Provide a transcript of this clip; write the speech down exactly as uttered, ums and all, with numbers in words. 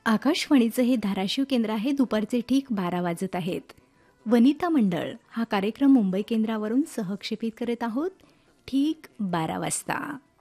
आकाशवाणीचं हे धाराशिव केंद्र आहे. दुपारचे ठीक बारा वाजत आहेत. वनिता मंडळ हा कार्यक्रम मुंबई केंद्रावरून सहक्षेपित करत आहोत ठीक बारा वाजता.